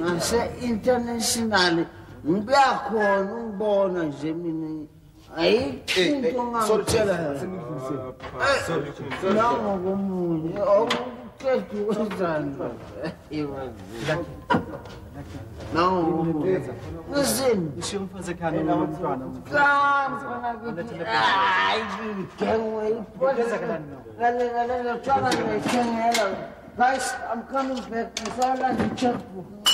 nase-international ngiyakhona ungibona nje mina ayikho into ongangitshela nangokomunye awuqeda ukwenzani nangokomunye listen guys, I'm coming back. I saw like a checkbook.